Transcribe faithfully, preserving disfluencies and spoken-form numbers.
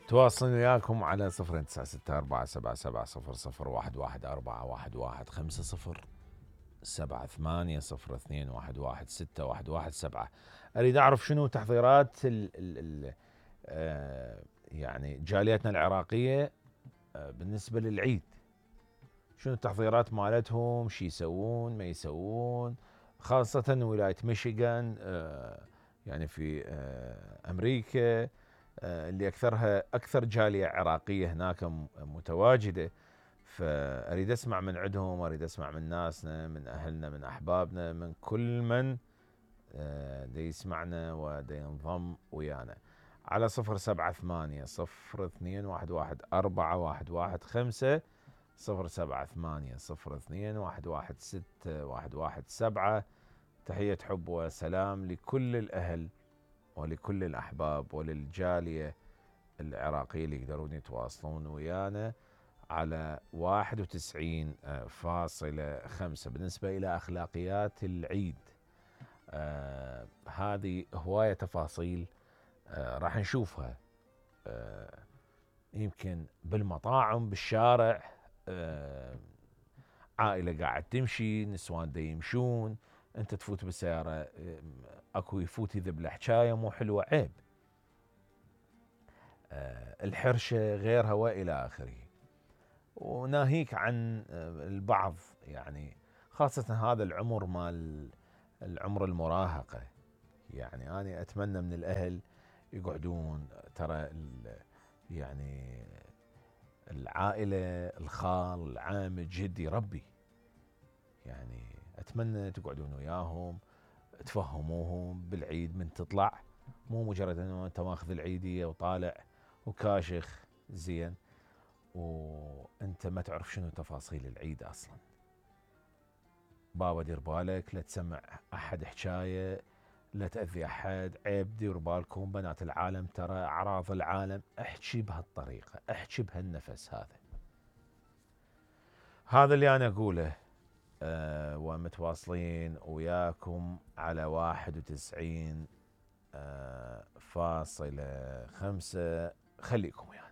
تواصلون وياكم على صفر تسعة ستة أربعة سبعة سبعة صفر صفر واحد واحد أربعة واحد واحد خمسة صفر سبعة ثمانية صفر اثنين واحد واحد ستة واحد واحد سبعة. أريد أعرف شنو تحضيرات ال ال ال آه يعني جاليتنا العراقية آه بالنسبة للعيد. شنو التحضيرات مالتهم؟ شي يسوون ما يسوون؟ خاصة ولاية ميشيغان آه يعني في آه أمريكا آه اللي أكثرها أكثر جالية عراقية هناك متواجدة. فأريد أسمع من عندهم، أريد أسمع من ناسنا، من أهلنا، من أحبابنا، من كل من آه دي يسمعنا ودي ينضم ويانا على صفر سبعة ثمانية صفر اثنين واحد واحد أربعة واحد واحد خمسة صفر سبعة ثمانية صفر اثنين واحد واحد ستة واحد واحد سبعة. تحية حب وسلام لكل الأهل ولكل الأحباب وللجالية العراقية اللي يقدرون يتواصلون ويانا على واحد وتسعين فاصلة خمسة. بالنسبة إلى أخلاقيات العيد آه هذه هواية تفاصيل آه راح نشوفها آه يمكن بالمطاعم بالشارع آه عائلة قاعد تمشي، نسوان دا يمشون، انت تفوت بالسيارة آه اكو يفوت يذب حكاية مو حلوة عيب. آه الحرشة غيرها والى اخره. وناهيك عن البعض يعني خاصة هذا العمر مال العمر المراهقة. يعني أنا أتمنى من الأهل يقعدون ترى يعني العائلة الخال العام الجد يربي. يعني أتمنى تقعدون وياهم تفهموهم بالعيد من تطلع، مو مجرد أنه أنت ماخذ العيدية وطالع وكاشخ زين وانت ما تعرف شنو تفاصيل العيد اصلا. بابا دير بالك لا تسمع احد حكايه، لا تاذي احد، عيب دير بالكم بنات العالم ترى اعراض العالم. احكي بهالطريقه، احكي بهالنفس هذا. هذا اللي انا اقوله أه ومتواصلين وياكم على واحد وتسعين أه فاصلة خمسة. خليكم ويانا.